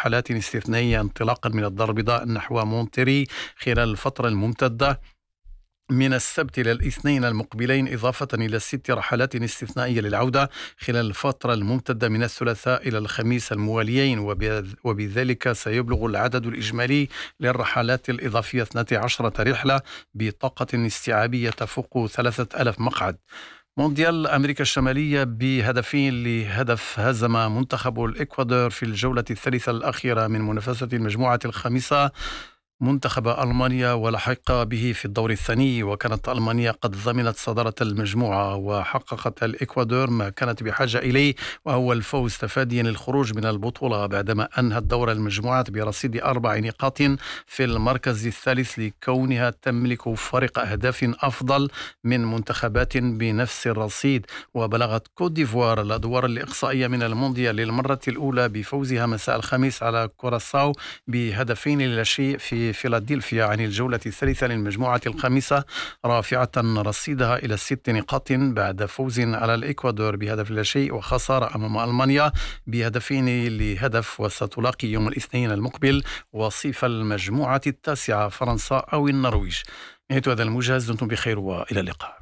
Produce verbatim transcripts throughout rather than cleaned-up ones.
رحلات استثنائية انطلاقا من الدار البيضاء نحو مونتري خلال الفترة الممتدة من السبت إلى الاثنين المقبلين، إضافة إلى ست رحلات استثنائية للعودة خلال الفترة الممتدة من الثلاثاء إلى الخميس المواليين، وبذلك سيبلغ العدد الإجمالي للرحلات الإضافية اثنتي عشرة رحلة بطاقة استيعابية تفوق ثلاثة آلاف مقعد. مونديال أمريكا الشمالية بهدفين لهدف هزم منتخب الإكوادور في الجولة الثالثة الأخيرة من منافسة المجموعة الخامسة منتخب ألمانيا ولحق به في الدور الثاني، وكانت ألمانيا قد ضمنت صدارة المجموعة، وحققت الإكوادور ما كانت بحاجة إليه وهو الفوز تفاديا للخروج من البطولة بعدما أنهت دور المجموعات برصيد أربع نقاط في المركز الثالث لكونها تملك فرق أهداف أفضل من منتخبات بنفس الرصيد. وبلغت كوت ديفوار الأدوار الإقصائية من المونديال للمرة الأولى بفوزها مساء الخميس على كوراساو بهدفين لا شيء في فيلادلفيا عن الجولة الثالثة للمجموعة الخامسة، رافعة رصيدها إلى ست نقاط بعد فوز على الإكوادور بهدف لا شيء وخسارة أمام ألمانيا بهدفين لهدف. وستلاقي يوم الاثنين المقبل وصيف المجموعة التاسعة فرنسا أو النرويج. نهاية هذا الموجز، دمتم بخير وإلى اللقاء.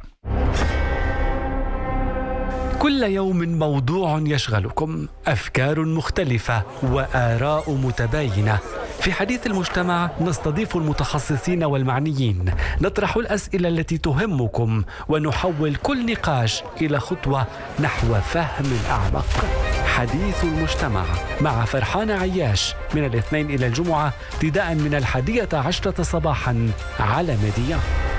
كل يوم موضوع يشغلكم، أفكار مختلفة وآراء متباينة. في حديث المجتمع نستضيف المتخصصين والمعنيين، نطرح الأسئلة التي تهمكم ونحول كل نقاش إلى خطوة نحو فهم أعمق. حديث المجتمع مع فرحان عياش من الاثنين إلى الجمعة ابتداء من الحادية عشرة صباحا على ميديا.